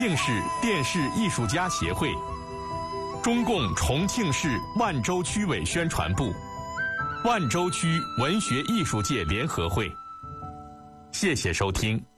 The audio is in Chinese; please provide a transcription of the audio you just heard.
重庆市电视艺术家协会、中共重庆市万州区委宣传部、万州区文学艺术界联合会。谢谢收听。